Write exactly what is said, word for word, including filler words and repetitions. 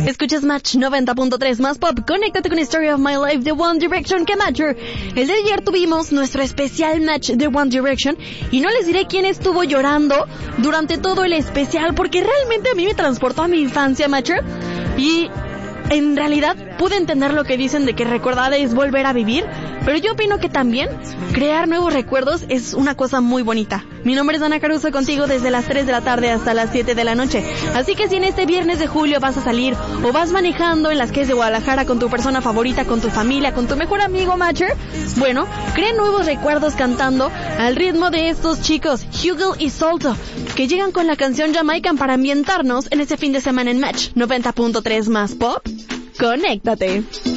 Escuchas Match noventa punto tres más pop. Conéctate con Story of My Life de One Direction. ¡Qué matcher! El día de ayer tuvimos nuestro especial match de One Direction y no les diré quién estuvo llorando durante todo el especial porque realmente a mí me transportó a mi infancia, matcher. Y en realidad pude entender lo que dicen de que recordar es volver a vivir, pero yo opino que también crear nuevos recuerdos es una cosa muy bonita. Mi nombre es Ana Caruso, contigo desde las tres de la tarde hasta las siete de la noche. Así que si en este viernes de julio vas a salir o vas manejando en las calles de Guadalajara con tu persona favorita, con tu familia, con tu mejor amigo matcher, bueno, crea nuevos recuerdos cantando al ritmo de estos chicos, Hugel y Salto, que llegan con la canción Jamaican para ambientarnos en este fin de semana en Match noventa punto tres más pop. Conéctate.